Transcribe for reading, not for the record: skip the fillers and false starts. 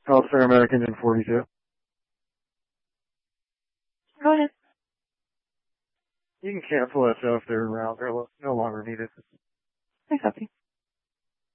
Healthcare Americans in 42. Go ahead. You can cancel that show if they're around. They're no longer needed.